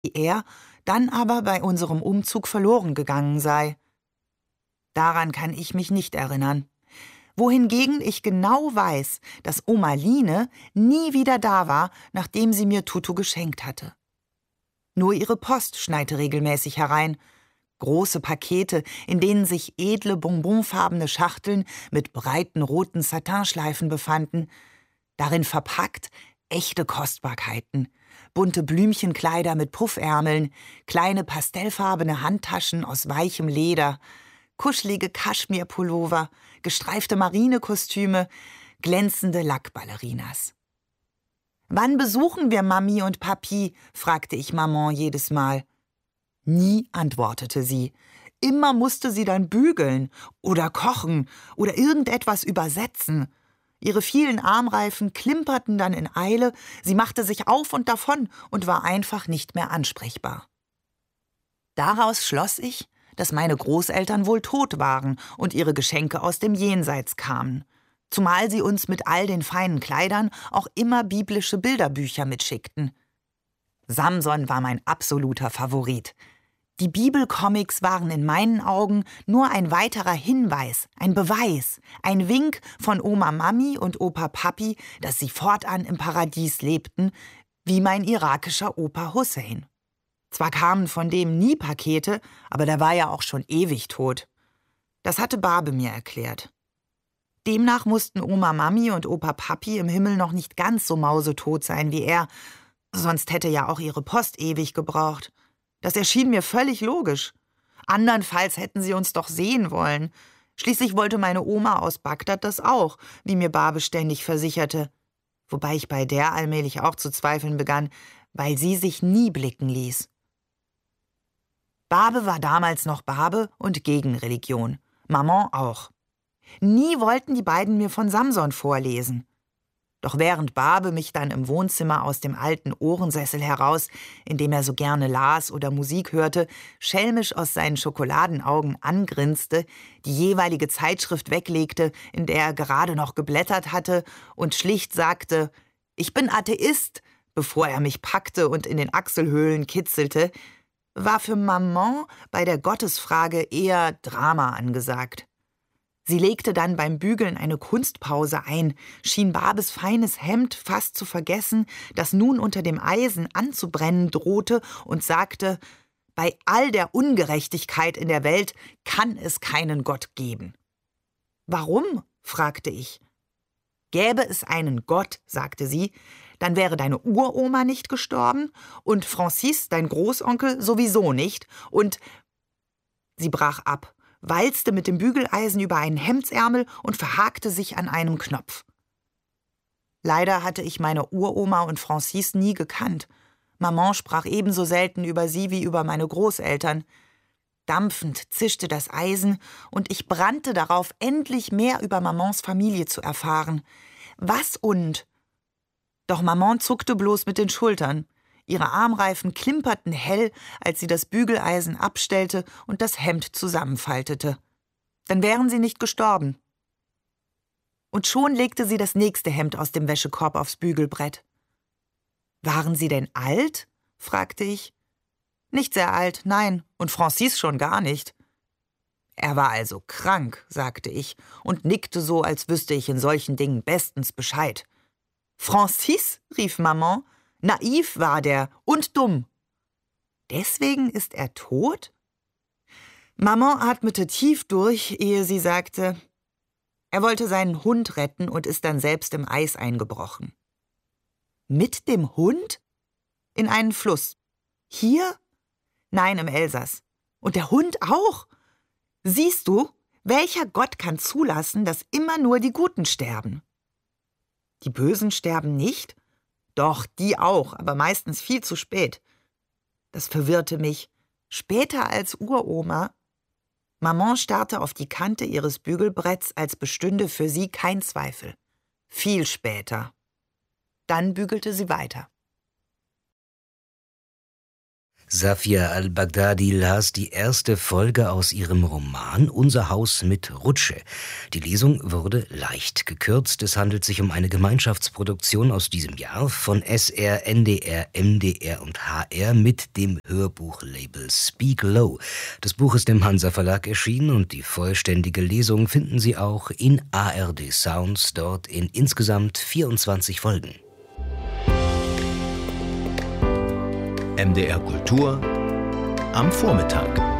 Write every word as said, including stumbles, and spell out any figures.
die er dann aber bei unserem Umzug verloren gegangen sei. Daran kann ich mich nicht erinnern. Wohingegen ich genau weiß, dass Oma Line nie wieder da war, nachdem sie mir Tutu geschenkt hatte. Nur ihre Post schneite regelmäßig herein. Große Pakete, in denen sich edle, bonbonfarbene Schachteln mit breiten roten Satinschleifen befanden. Darin verpackt echte Kostbarkeiten. Bunte Blümchenkleider mit Puffärmeln, kleine pastellfarbene Handtaschen aus weichem Leder, kuschelige Kaschmirpullover, gestreifte Marinekostüme, glänzende Lackballerinas. »Wann besuchen wir Mami und Papi?« fragte ich Maman jedes Mal. Nie antwortete sie. Immer musste sie dann bügeln oder kochen oder irgendetwas übersetzen. Ihre vielen Armreifen klimperten dann in Eile, sie machte sich auf und davon und war einfach nicht mehr ansprechbar. Daraus schloss ich, dass meine Großeltern wohl tot waren und ihre Geschenke aus dem Jenseits kamen, zumal sie uns mit all den feinen Kleidern auch immer biblische Bilderbücher mitschickten. Samson war mein absoluter Favorit. Die Bibelcomics waren in meinen Augen nur ein weiterer Hinweis, ein Beweis, ein Wink von Oma Mami und Opa Papi, dass sie fortan im Paradies lebten, wie mein irakischer Opa Hussein. Zwar kamen von dem nie Pakete, aber der war ja auch schon ewig tot. Das hatte Babe mir erklärt. Demnach mussten Oma Mami und Opa Papi im Himmel noch nicht ganz so mausetot sein wie er, sonst hätte ja auch ihre Post ewig gebraucht. Das erschien mir völlig logisch. Andernfalls hätten sie uns doch sehen wollen. Schließlich wollte meine Oma aus Bagdad das auch, wie mir Babe ständig versicherte. Wobei ich bei der allmählich auch zu zweifeln begann, weil sie sich nie blicken ließ. Babe war damals noch Babe und gegen Religion. Maman auch. Nie wollten die beiden mir von Samson vorlesen. Doch während Babe mich dann im Wohnzimmer aus dem alten Ohrensessel heraus, in dem er so gerne las oder Musik hörte, schelmisch aus seinen Schokoladenaugen angrinste, die jeweilige Zeitschrift weglegte, in der er gerade noch geblättert hatte, und schlicht sagte, »Ich bin Atheist«, bevor er mich packte und in den Achselhöhlen kitzelte, war für Maman bei der Gottesfrage eher Drama angesagt. Sie legte dann beim Bügeln eine Kunstpause ein, schien Babes feines Hemd fast zu vergessen, das nun unter dem Eisen anzubrennen drohte, und sagte, bei all der Ungerechtigkeit in der Welt kann es keinen Gott geben. »Warum?« fragte ich. »Gäbe es einen Gott«, sagte sie, »dann wäre deine Uroma nicht gestorben und Francis, dein Großonkel, sowieso nicht und...« Sie brach ab, walzte mit dem Bügeleisen über einen Hemdsärmel und verhakte sich an einem Knopf. Leider hatte ich meine Uroma und Francis nie gekannt. Maman sprach ebenso selten über sie wie über meine Großeltern. Dampfend zischte das Eisen, und ich brannte darauf, endlich mehr über Mamans Familie zu erfahren. Was und? Doch Maman zuckte bloß mit den Schultern. Ihre Armreifen klimperten hell, als sie das Bügeleisen abstellte und das Hemd zusammenfaltete. Dann wären sie nicht gestorben. Und schon legte sie das nächste Hemd aus dem Wäschekorb aufs Bügelbrett. »Waren Sie denn alt?« fragte ich. »Nicht sehr alt, nein, und Francis schon gar nicht.« »Er war also krank«, sagte ich und nickte so, als wüsste ich in solchen Dingen bestens Bescheid. »Francis?« rief Maman. »Naiv war der und dumm.« »Deswegen ist er tot?« Maman atmete tief durch, ehe sie sagte, er wollte seinen Hund retten und ist dann selbst im Eis eingebrochen. »Mit dem Hund?« »In einen Fluss.« »Hier?« »Nein, im Elsass. Und der Hund auch? Siehst du, welcher Gott kann zulassen, dass immer nur die Guten sterben?« »Die Bösen sterben nicht?« »Doch, die auch, aber meistens viel zu spät.« Das verwirrte mich. Später als Uroma? Maman starrte auf die Kante ihres Bügelbretts, als bestünde für sie kein Zweifel. Viel später. Dann bügelte sie weiter. Safia al-Baghdadi las die erste Folge aus ihrem Roman Unser Haus mit Rutsche. Die Lesung wurde leicht gekürzt. Es handelt sich um eine Gemeinschaftsproduktion aus diesem Jahr von S R, N D R, M D R und H R mit dem Hörbuchlabel Speak Low. Das Buch ist im Hansa Verlag erschienen und die vollständige Lesung finden Sie auch in A R D Sounds, dort in insgesamt vierundzwanzig Folgen. M D R Kultur am Vormittag.